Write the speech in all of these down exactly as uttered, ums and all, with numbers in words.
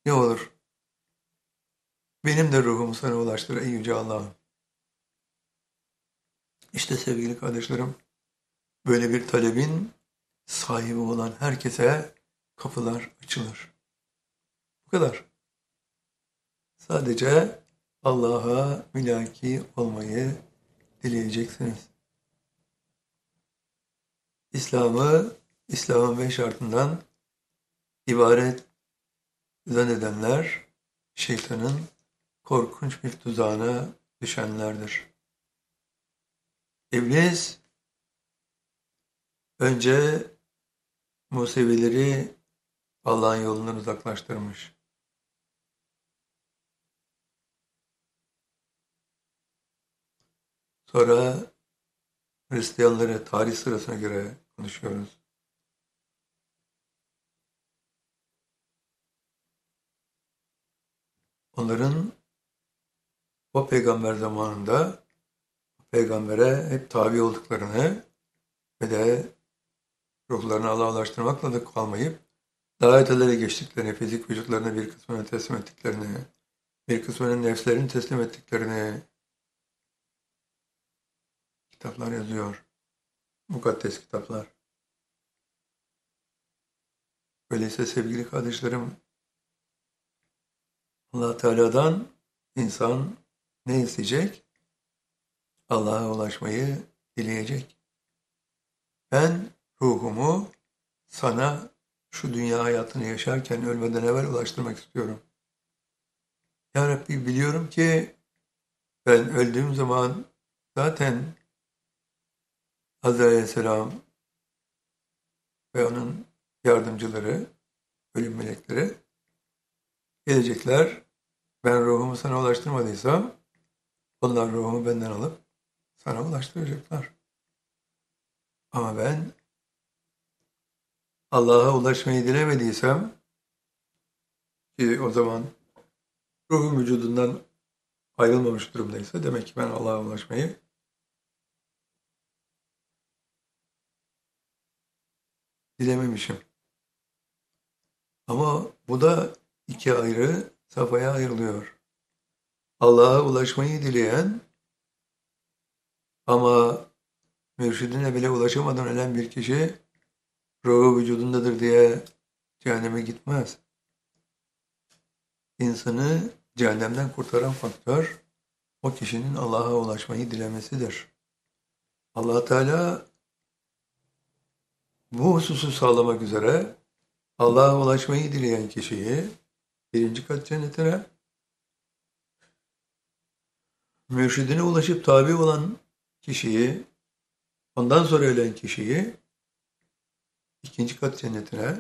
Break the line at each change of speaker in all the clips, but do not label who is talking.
Ne olur benim de ruhumu sana ulaştır ey yüce Allah'ım. İşte sevgili kardeşlerim, böyle bir talebin sahibi olan herkese kapılar açılır. Bu kadar. Sadece Allah'a mülaki olmayı dileyeceksiniz. İslam'ı, İslam'ın beş şartından ibaret zannedenler, şeytanın korkunç bir tuzağına düşenlerdir. İblis önce Musevileri Allah'ın yolundan uzaklaştırmış. Sonra Hristiyanları tarih sırasına göre konuşuyoruz. Onların o peygamber zamanında peygambere hep tabi olduklarını ve de ruhlarını Allah'a ulaştırmakla da kalmayıp daha ötelere geçtiklerini, fizik vücutlarını bir kısmına teslim ettiklerini, bir kısmının nefslerini teslim ettiklerini kitaplar yazıyor. Mukaddes kitaplar. Öyleyse sevgili kardeşlerim, Allah Teala'dan insan ne isteyecek? Allah'a ulaşmayı dileyecek. Ben ruhumu sana şu dünya hayatını yaşarken ölmeden evvel ulaştırmak istiyorum. Ya Rabbi, biliyorum ki ben öldüğüm zaman zaten Azrail Aleyhisselam ve onun yardımcıları, ölüm melekleri gelecekler. Ben ruhumu sana ulaştırmadıysam onlar ruhumu benden alıp sana ulaştıracaklar. Ama ben Allah'a ulaşmayı dilemediysem, ki o zaman ruhum vücudundan ayrılmamış durumdaysa demek ki ben Allah'a ulaşmayı dilememişim. Ama bu da iki ayrı safhaya ayrılıyor. Allah'a ulaşmayı dileyen ama mürşidine bile ulaşamadan ölen bir kişi ruhu vücudundadır diye cehenneme gitmez. İnsanı cehennemden kurtaran faktör o kişinin Allah'a ulaşmayı dilemesidir. Allah Teala bu hususu sağlamak üzere Allah'a ulaşmayı dileyen kişiyi birinci kat cennetine, mürşidine ulaşıp tabi olan kişiyi, ondan sonra ölen kişiyi ikinci kat cennetine,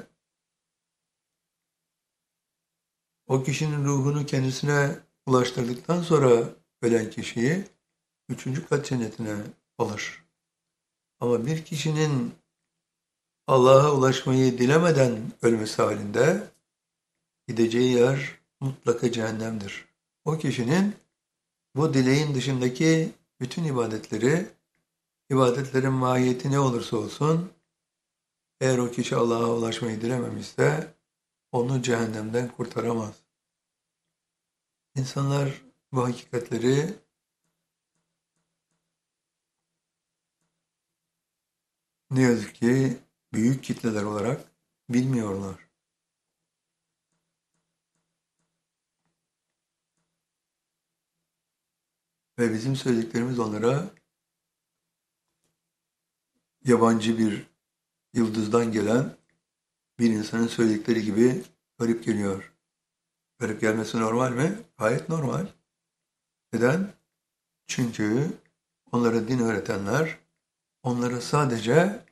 o kişinin ruhunu kendisine ulaştırdıktan sonra ölen kişiyi üçüncü kat cennetine alır. Ama bir kişinin Allah'a ulaşmayı dilemeden ölmesi halinde gideceği yer mutlaka cehennemdir. O kişinin bu dileğin dışındaki bütün ibadetleri, ibadetlerin mahiyeti ne olursa olsun, eğer o kişi Allah'a ulaşmayı dilememişse onu cehennemden kurtaramaz. İnsanlar bu hakikatleri ne yazık ki büyük kitleler olarak bilmiyorlar. Ve bizim söylediklerimiz onlara yabancı bir yıldızdan gelen bir insanın söyledikleri gibi garip geliyor. Garip gelmesi normal mi? Gayet normal. Neden? Çünkü onlara din öğretenler onlara sadece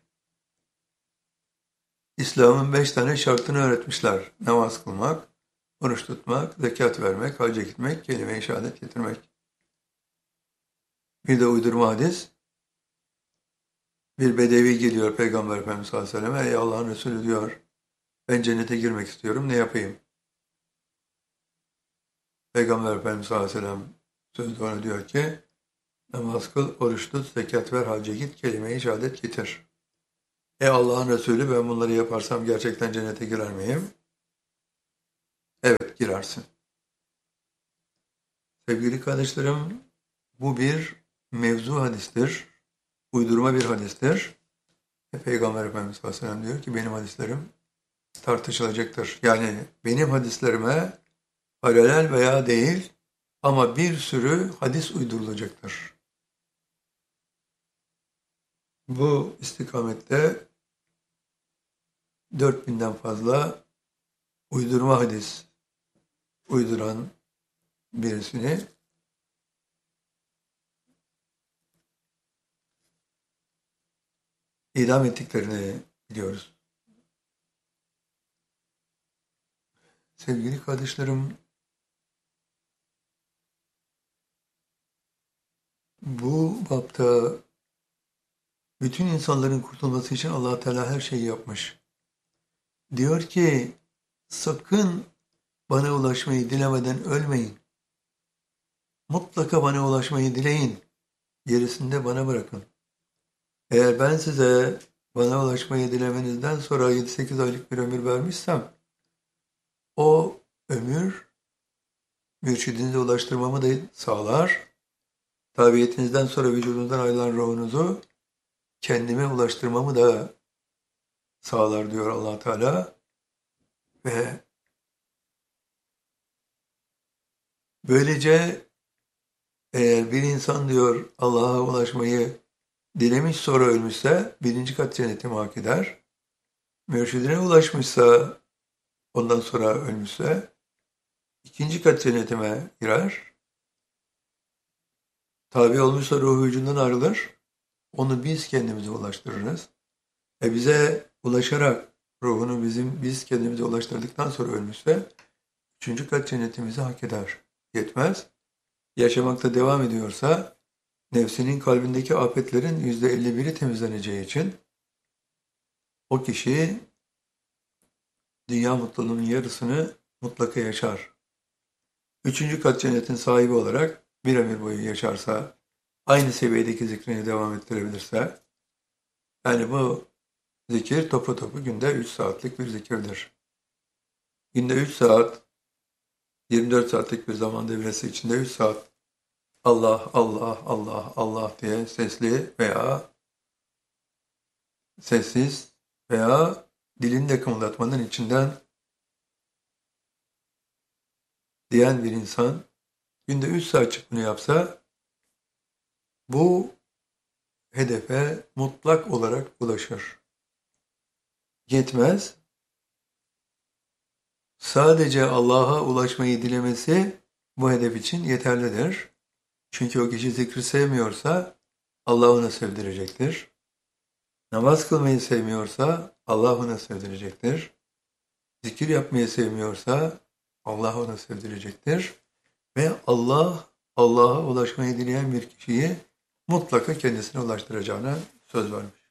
İslam'ın beş tane şartını öğretmişler. Namaz kılmak, oruç tutmak, zekat vermek, hacca gitmek, kelime-i şehadet getirmek. Bir de uydurma hadis. Bir bedevi geliyor Peygamber Efendimiz sallallahu aleyhi ve sellem. Ey Allah'ın Resulü diyor. Ben cennete girmek istiyorum. Ne yapayım? Peygamber Efendimiz sallallahu aleyhi ve sellem sözde ona diyor ki namaz kıl, oruç tut, zekat ver, hacca git, kelime-i şehadet getir. Ey Allah'ın Resulü, ben bunları yaparsam gerçekten cennete girer miyim? Evet, girersin. Sevgili kardeşlerim, bu bir mevzu hadistir. Uydurma bir hadistir. Ve Peygamber Efendimiz sallallahu aleyhi ve sellem diyor ki benim hadislerim tartışılacaktır. Yani benim hadislerime paralel veya değil ama bir sürü hadis uydurulacaktır. Bu istikamette dört binden fazla uydurma hadis uyduran birisini idam ettiklerini biliyoruz. Sevgili kardeşlerim, bu bapta bütün insanların kurtulması için Allah Teala her şeyi yapmış. Diyor ki sakın bana ulaşmayı dilemeden ölmeyin. Mutlaka bana ulaşmayı dileyin. Gerisinde bana bırakın. Eğer ben size bana ulaşmayı dilemenizden sonra yedi sekiz aylık bir ömür vermişsem o ömür mürşidinize ulaştırmamı da sağlar. Tabiyetinizden sonra vücudunuzdan ayrılan ruhunuzu kendime ulaştırmamı da sağlar diyor Allah Teala. Ve böylece eğer bir insan diyor Allah'a ulaşmayı dilemiş sonra ölmüşse birinci kat cennetime hak eder. Mürşidine ulaşmışsa ondan sonra ölmüşse ikinci kat cennetime girer. Tabi olmuşsa ruhu vücudundan ayrılır. Onu biz kendimize ulaştırırız. E bize ulaşarak ruhunu bizim biz kendimize ulaştırdıktan sonra ölmüşse üçüncü kat cennetimizi hak eder. Yetmez. Yaşamakta devam ediyorsa nefsinin kalbindeki afetlerin yüzde elli biri temizleneceği için o kişi dünya mutluluğunun yarısını mutlaka yaşar. Üçüncü kat cennetin sahibi olarak bir ömür boyu yaşarsa, aynı seviyedeki zikrini devam ettirebilirse, yani bu zikir topu topu günde üç saatlik bir zikirdir. Günde üç saat, yirmi dört saatlik bir zaman devresi içinde üç saat Allah, Allah, Allah, Allah diye sesli veya sessiz veya dilini de kımıldatmanın içinden diyen bir insan günde üç saat bunu yapsa bu hedefe mutlak olarak ulaşır. Yetmez. Sadece Allah'a ulaşmayı dilemesi bu hedef için yeterlidir. Çünkü o kişi zikri sevmiyorsa Allah ona sevdirecektir. Namaz kılmayı sevmiyorsa Allah ona sevdirecektir. Zikir yapmayı sevmiyorsa Allah ona sevdirecektir. Ve Allah, Allah'a ulaşmayı dileyen bir kişiyi mutlaka kendisine ulaştıracağına söz vermiş.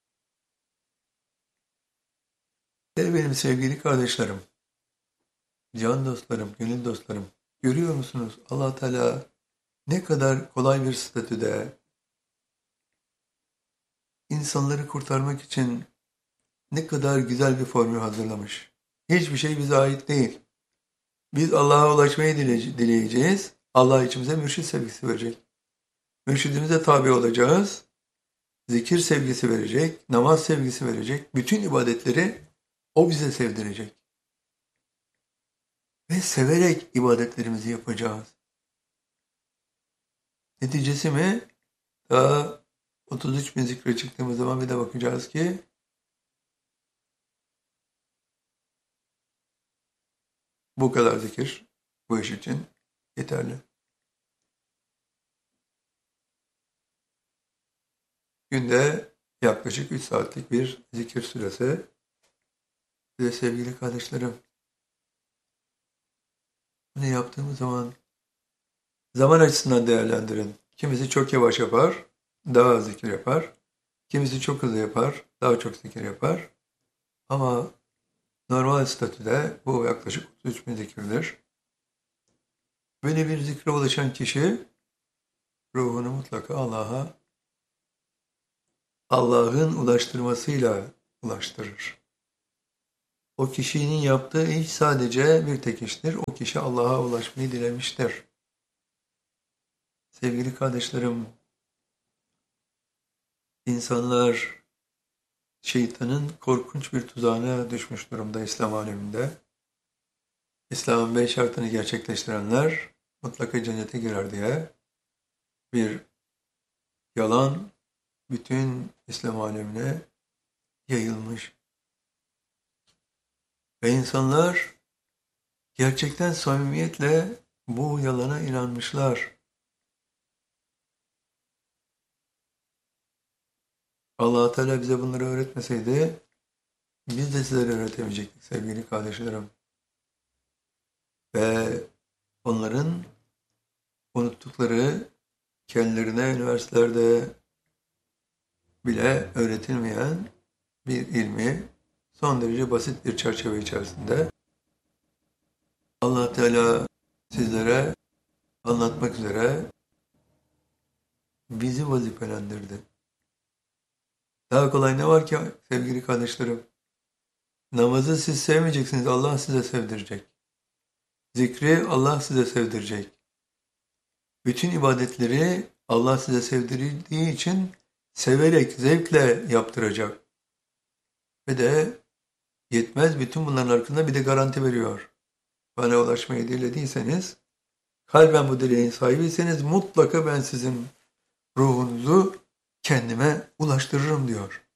Ve benim sevgili kardeşlerim, can dostlarım, gönül dostlarım, görüyor musunuz Allah Teala ne kadar kolay bir statüde insanları kurtarmak için ne kadar güzel bir formül hazırlamış. Hiçbir şey bize ait değil. Biz Allah'a ulaşmayı dileyeceğiz. Allah içimize mürşid sevgisi verecek. Mürşidimize tabi olacağız. Zikir sevgisi verecek, namaz sevgisi verecek. Bütün ibadetleri o bize sevdirecek. Ve severek ibadetlerimizi yapacağız. Neticesi mi? Daha otuz üç bin zikre çıktığımız zaman bir de bakacağız ki bu kadar zikir bu iş için yeterli. Günde yaklaşık üç saatlik bir zikir süresi. Ve sevgili kardeşlerim, bunu yaptığımız zaman zaman açısından değerlendirin. Kimisi çok yavaş yapar, daha az zikir yapar. Kimisi çok hızlı yapar, daha çok zikir yapar. Ama normal statüde bu yaklaşık otuz üç bin zikirdir. Böyle bir zikre ulaşan kişi ruhunu mutlaka Allah'a Allah'ın ulaştırmasıyla ulaştırır. O kişinin yaptığı iş sadece bir tek iştir. O kişi Allah'a ulaşmayı dilemiştir. Sevgili kardeşlerim, insanlar şeytanın korkunç bir tuzağına düşmüş durumda İslam aleminde. İslam'ın beş şartını gerçekleştirenler mutlaka cennete girer diye bir yalan bütün İslam alemine yayılmış. Ve insanlar gerçekten samimiyetle bu yalana inanmışlar. Allah Teala bize bunları öğretmeseydi biz de sizlere öğretemeyecektik sevgili kardeşlerim. Ve onların unuttukları, kendilerine üniversitelerde bile öğretilmeyen bir ilmi son derece basit bir çerçeve içerisinde Allah Teala sizlere anlatmak üzere bizi vazifelendirdi. Daha kolay ne var ki sevgili kardeşlerim? Namazı siz sevmeyeceksiniz, Allah size sevdirecek. Zikri Allah size sevdirecek. Bütün ibadetleri Allah size sevdirdiği için severek, zevkle yaptıracak. Ve de yetmez, bütün bunların arkasında bir de garanti veriyor. Bana ulaşmayı dilediyseniz, kalben bu dileğin sahibiyseniz mutlaka ben sizin ruhunuzu kendime ulaştırırım diyor.